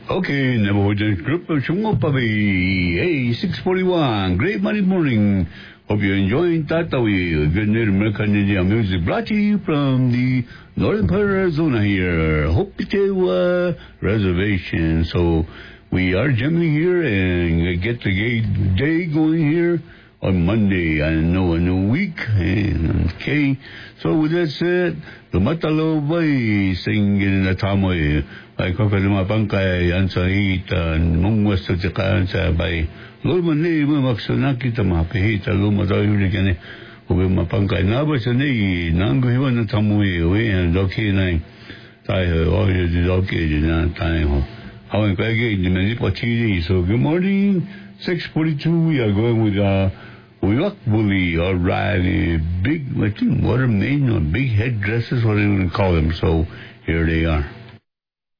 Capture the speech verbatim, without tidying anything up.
Okay, Navajo Group of Chungopavi. Hey, six forty-one. Great Monday morning. Hope you're enjoying Tatawi. Good Native American Indian music brought to you from the northern part of Arizona here. Hopitewa Reservation. So we are jamming here and get the day going here on Monday. I know a new week. And, okay. So with that said, the Matalo Bay singing in the Tamoy. Ay kakalima pangkay yan sa hitan mong wasto tsakaan sa bay luma ni mamaksunak kita mapihita luma daw yun kani ube mapangkay naba sa ni nango hiwan na tamuwi uwi yan doki na tayo o yun doki yun na tayo hawan kaya gay di mani pa chili. So good morning, six forty-two. We are going with uh Uyok Bully, all right, big I think water main or big headdresses, what do you want to call them. So here they are.